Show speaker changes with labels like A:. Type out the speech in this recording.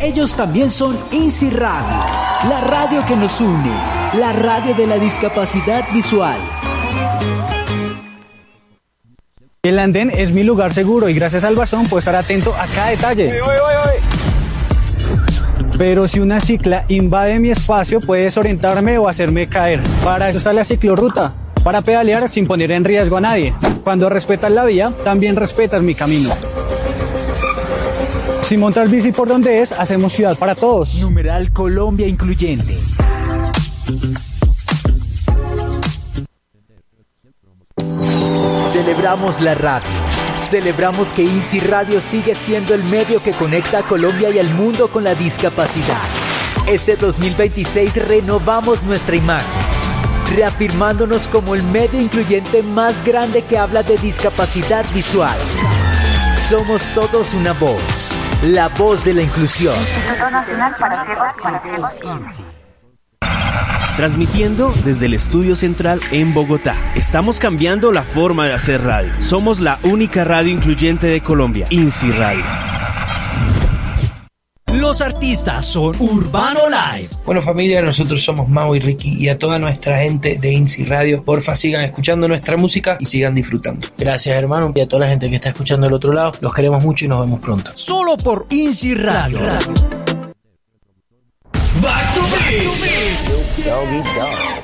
A: Ellos también son INSI Radio, la radio que nos une, la radio de la discapacidad visual.
B: El andén es mi lugar seguro y gracias al bastón puedo estar atento a cada detalle. Pero si una cicla invade mi espacio, puede desorientarme o hacerme caer. Para eso está la ciclorruta, para pedalear sin poner en riesgo a nadie. Cuando respetas la vía, también respetas mi camino. Si montas bici por donde es, hacemos ciudad para todos.
A: Numeral Colombia Incluyente. Celebramos la radio. Celebramos que INSI Radio sigue siendo el medio que conecta a Colombia y al mundo con la discapacidad. Este 2026 renovamos nuestra imagen, reafirmándonos como el medio incluyente más grande que habla de discapacidad visual. Somos todos una voz, la voz de la inclusión.
C: Instituto Nacional para Ciegos y
A: INSI.
D: Transmitiendo desde el estudio central en Bogotá. Estamos cambiando la forma de hacer radio. Somos la única radio incluyente de Colombia, INSI Radio.
A: Los artistas son Urbano Live.
E: Bueno, familia, nosotros somos Mau y Ricky, y a toda nuestra gente de INSI Radio, porfa, sigan escuchando nuestra música y sigan disfrutando.
F: Gracias, hermano, y a toda la gente que está escuchando del otro lado. Los queremos mucho y nos vemos pronto.
A: Solo por INSI Radio.
G: Back to me. Doggy dog.